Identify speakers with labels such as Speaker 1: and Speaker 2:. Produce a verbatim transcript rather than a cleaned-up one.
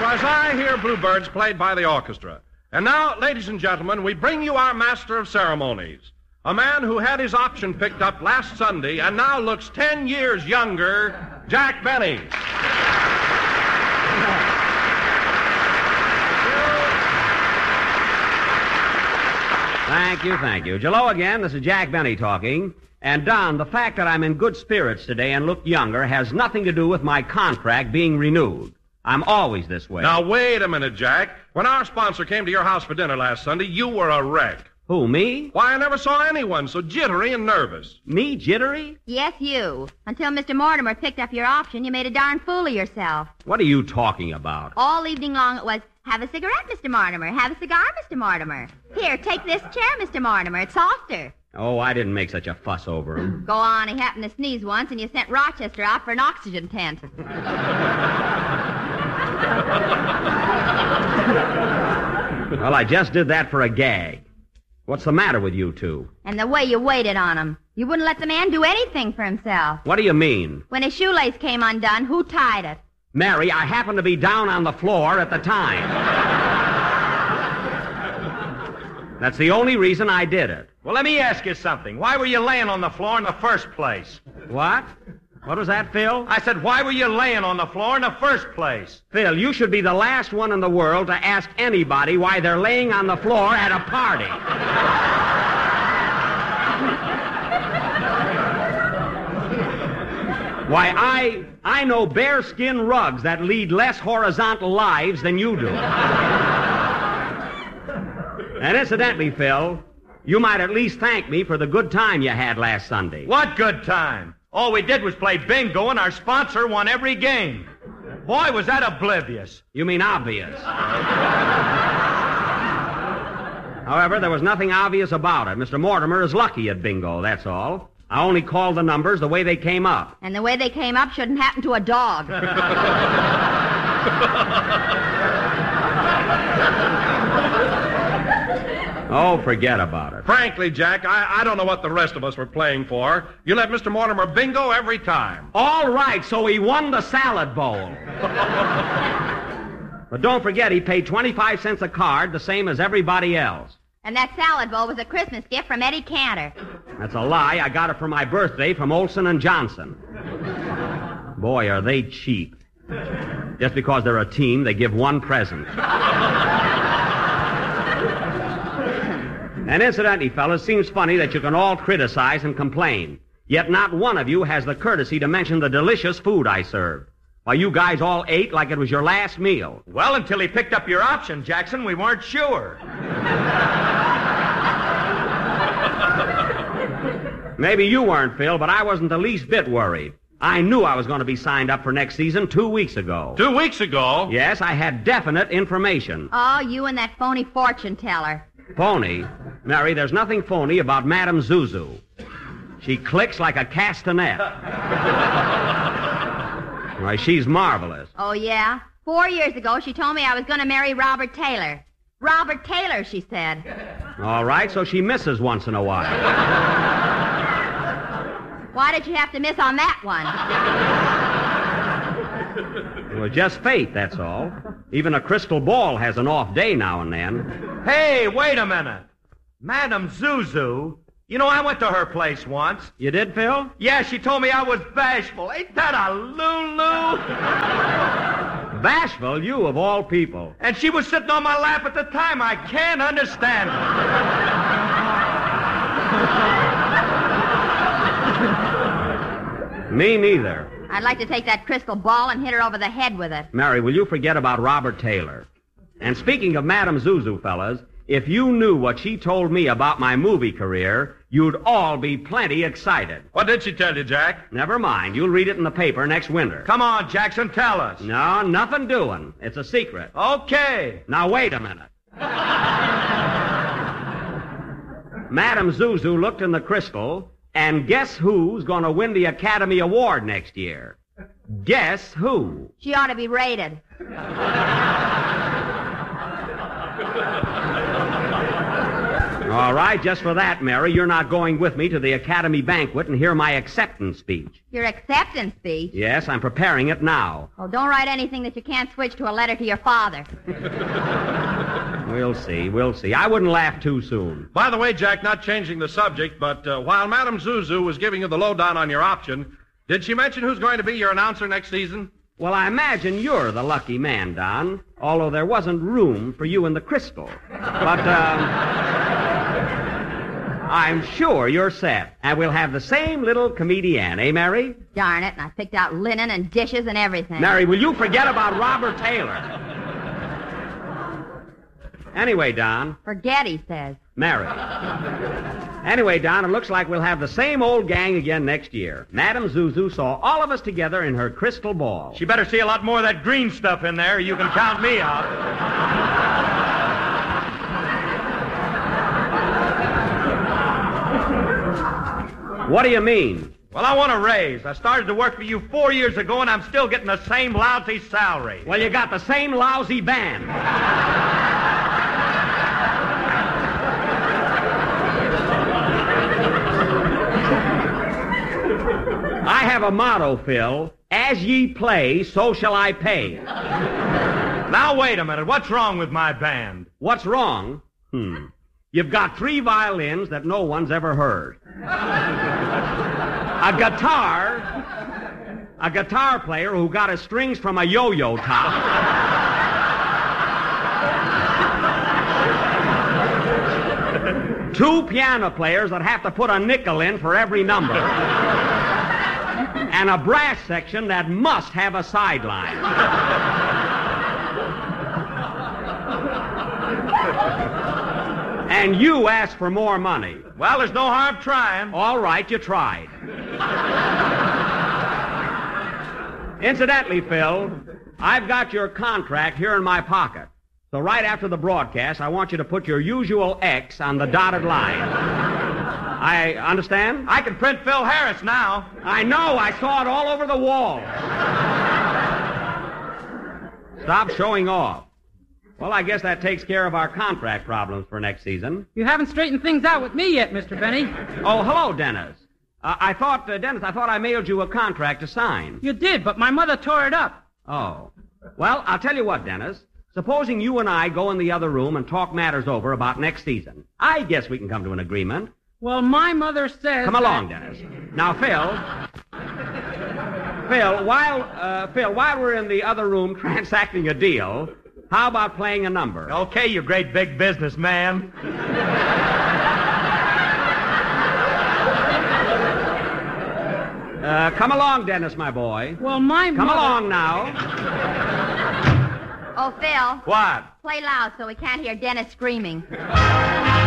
Speaker 1: 'Twas I Hear Bluebirds played by the orchestra. And now, ladies and gentlemen, we bring you our master of ceremonies, a man who had his option picked up last Sunday and now looks ten years younger, Jack Benny.
Speaker 2: Thank you, thank you. Hello again, this is Jack Benny talking. And, Don, the fact that I'm in good spirits today and look younger has nothing to do with my contract being renewed. I'm always this way.
Speaker 1: Now, wait a minute, Jack. When our sponsor came to your house for dinner last Sunday, you were a wreck.
Speaker 2: Who, me?
Speaker 1: Why, I never saw anyone so jittery and nervous.
Speaker 2: Me jittery?
Speaker 3: Yes, you. Until Mister Mortimer picked up your option, you made a darn fool of yourself.
Speaker 2: What are you talking about?
Speaker 3: All evening long it was, have a cigarette, Mister Mortimer. Have a cigar, Mister Mortimer. Here, take this chair, Mister Mortimer. It's softer.
Speaker 2: Oh, I didn't make such a fuss over him.
Speaker 3: Go on. He happened to sneeze once, and you sent Rochester out for an oxygen tent.
Speaker 2: Well, I just did that for a gag. What's the matter with you two?
Speaker 3: And the way you waited on him. You wouldn't let the man do anything for himself.
Speaker 2: What do you mean?
Speaker 3: When his shoelace came undone, who tied it?
Speaker 2: Mary, I happened to be down on the floor at the time. That's the only reason I did it.
Speaker 4: Well, let me ask you something. Why were you laying on the floor in the first place?
Speaker 2: What? What was that, Phil?
Speaker 4: I said, why were you laying on the floor in the first place?
Speaker 2: Phil, you should be the last one in the world to ask anybody why they're laying on the floor at a party. Why, I I know bearskin rugs that lead less horizontal lives than you do. And incidentally, Phil, you might at least thank me for the good time you had last Sunday.
Speaker 4: What good time? All we did was play bingo, and our sponsor won every game. Boy, was that oblivious.
Speaker 2: You mean obvious. However, there was nothing obvious about it. Mister Mortimer is lucky at bingo, that's all. I only called the numbers the way they came up.
Speaker 3: And the way they came up shouldn't happen to a dog.
Speaker 2: Oh, forget about it.
Speaker 1: Frankly, Jack, I, I don't know what the rest of us were playing for. You let Mister Mortimer bingo every time.
Speaker 2: All right, so he won the salad bowl. But don't forget, he paid twenty-five cents a card, the same as everybody else.
Speaker 3: And that salad bowl was a Christmas gift from Eddie Cantor.
Speaker 2: That's a lie. I got it for my birthday from Olson and Johnson. Boy, are they cheap. Just because they're a team, they give one present. And incidentally, fellas, it seems funny that you can all criticize and complain, yet not one of you has the courtesy to mention the delicious food I served. Why, you guys all ate like it was your last meal.
Speaker 4: Well, until he picked up your option, Jackson, we weren't sure.
Speaker 2: Maybe you weren't, Phil, but I wasn't the least bit worried. I knew I was going to be signed up for next season two weeks ago.
Speaker 1: Two weeks ago?
Speaker 2: Yes, I had definite information.
Speaker 3: Oh, you and that phony fortune teller.
Speaker 2: Phony? Mary, there's nothing phony about Madame Zuzu. She clicks like a castanet. Why, she's marvelous.
Speaker 3: Oh, yeah? Four years ago, she told me I was going to marry Robert Taylor. Robert Taylor, she said.
Speaker 2: All right, so she misses once in a while.
Speaker 3: Why did you have to miss on that one?
Speaker 2: It was just fate, that's all. Even a crystal ball has an off day now and then.
Speaker 4: Hey, wait a minute. Madame Zuzu. You know, I went to her place once.
Speaker 2: You did, Phil?
Speaker 4: Yeah, she told me I was bashful. Ain't that a Lulu?
Speaker 2: Bashful, you of all people.
Speaker 4: And she was sitting on my lap at the time. I can't understand
Speaker 2: it. Me neither.
Speaker 3: I'd like to take that crystal ball and hit her over the head with it.
Speaker 2: Mary, will you forget about Robert Taylor? And speaking of Madame Zuzu, fellas, if you knew what she told me about my movie career, you'd all be plenty excited.
Speaker 1: What did she tell you, Jack?
Speaker 2: Never mind. You'll read it in the paper next winter.
Speaker 4: Come on, Jackson, tell us.
Speaker 2: No, nothing doing. It's a secret.
Speaker 4: Okay.
Speaker 2: Now, wait a minute. Madame Zuzu looked in the crystal, and guess who's going to win the Academy Award next year? Guess who?
Speaker 3: She ought to be rated.
Speaker 2: All right, just for that, Mary, you're not going with me to the Academy banquet and hear my acceptance speech.
Speaker 3: Your acceptance speech?
Speaker 2: Yes, I'm preparing it now.
Speaker 3: Oh, don't write anything that you can't switch to a letter to your father.
Speaker 2: We'll see, we'll see. I wouldn't laugh too soon.
Speaker 1: By the way, Jack, not changing the subject, but uh, while Madame Zuzu was giving you the lowdown on your option, did she mention who's going to be your announcer next season?
Speaker 2: Well, I imagine you're the lucky man, Don, although there wasn't room for you in the crystal. But, um, I'm sure you're set, and we'll have the same little comedienne, eh, Mary?
Speaker 3: Darn it, and I picked out linen and dishes and everything.
Speaker 2: Mary, will you forget about Robert Taylor? Anyway, Don.
Speaker 3: Forget, he says.
Speaker 2: Mary. Anyway, Don, it looks like we'll have the same old gang again next year. Madame Zuzu saw all of us together in her crystal ball.
Speaker 4: She better see a lot more of that green stuff in there, or you can count me out.
Speaker 2: What do you mean?
Speaker 4: Well, I want a raise. I started to work for you four years ago, and I'm still getting the same lousy salary.
Speaker 2: Well, you got the same lousy band. I have a motto, Phil. As ye play, so shall I pay.
Speaker 4: Now, wait a minute. What's wrong with my band?
Speaker 2: What's wrong? Hmm. You've got three violins that no one's ever heard. A guitar, a guitar player who got his strings from a yo-yo top. Two piano players that have to put a nickel in for every number. And a brass section that must have a sideline. And you asked for more money.
Speaker 4: Well, there's no harm trying.
Speaker 2: All right, you tried. Incidentally, Phil, I've got your contract here in my pocket. So right after the broadcast, I want you to put your usual X on the dotted line. I understand?
Speaker 4: I can print Phil Harris now.
Speaker 2: I know. I saw it all over the wall. Stop showing off. Well, I guess that takes care of our contract problems for next season.
Speaker 5: You haven't straightened things out with me yet, Mister Benny.
Speaker 2: Oh, hello, Dennis. Uh, I thought, uh, Dennis, I thought I mailed you a contract to sign.
Speaker 5: You did, but my mother tore it up.
Speaker 2: Oh. Well, I'll tell you what, Dennis. Supposing you and I go in the other room and talk matters over about next season. I guess we can come to an agreement.
Speaker 5: Well, my mother says...
Speaker 2: Come along, Dennis. Now, Phil... Phil, while, uh, Phil, while we're in the other room transacting a deal, how about playing a number?
Speaker 4: Okay, you great big businessman.
Speaker 2: Uh, come along, Dennis, my boy.
Speaker 5: Well, my
Speaker 2: Come
Speaker 5: mother...
Speaker 2: along now.
Speaker 3: Oh, Phil.
Speaker 4: What?
Speaker 3: Play loud so we can't hear Dennis screaming.